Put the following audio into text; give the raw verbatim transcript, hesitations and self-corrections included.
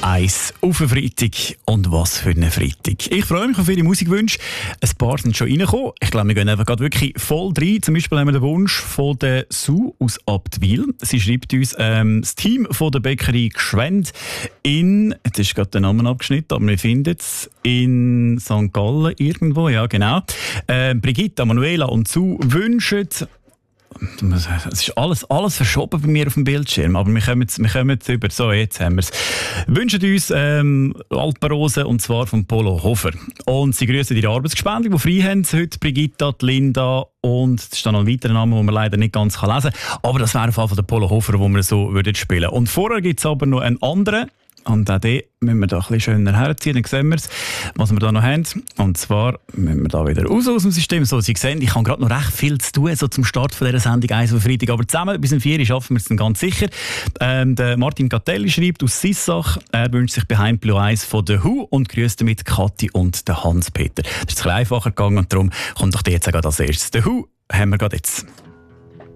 eins auf einen Freitag. Und was für einen Freitag. Ich freue mich auf Ihre Musikwünsche. Ein paar sind schon reingekommen. Ich glaube, wir gehen einfach gerade wirklich voll rein. Zum Beispiel haben wir den Wunsch von der Sue aus Abtwil. Sie schreibt uns, ähm, das Team von der Bäckerei Gschwend in, jetzt ist gerade der Name abgeschnitten, aber wir finden es in Sankt Gallen irgendwo, ja genau. Äh, Brigitte, Manuela und Sue wünschen, es ist alles, alles verschoben bei mir auf dem Bildschirm, aber wir kommen, wir kommen über. So, jetzt haben wir es. Wünschen uns ähm, Alpenrosen, und zwar von Polo Hofer. Und sie grüßen ihre Arbeitsgespendli, die frei haben heute, Brigitta, die Linda, und es ist dann noch ein weiterer Name, den man leider nicht ganz lesen kann. Aber das wäre auf jeden Fall der Polo Hofer, den wir so würden spielen. Und vorher gibt es aber noch einen anderen. Und auch den müssen wir da ein bisschen schöner herziehen. Dann sehen wir es, was wir da noch haben. Und zwar müssen wir da wieder raus aus dem System. So, Sie sehen, ich habe gerade noch recht viel zu tun, so zum Start von dieser Sendung eins auf Freitag. Aber zusammen bis um vier Uhr schaffen wir es dann ganz sicher. Ähm, der Martin Gattelli schreibt aus Sissach, er wünscht sich Behind Blue Eyes von The Who und grüßt damit Kathi und den Hans-Peter. Das ist ein bisschen einfacher gegangen und darum kommt doch die jetzt gerade als erstes. The Who haben wir gerade jetzt.